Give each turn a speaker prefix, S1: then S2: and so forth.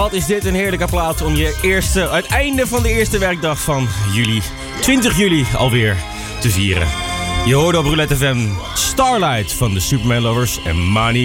S1: Wat is dit een heerlijke plaat om het einde van de eerste werkdag van juli, 20 juli alweer, te vieren. Je hoorde op Roulette FM Starlight van de Superman Lovers en Money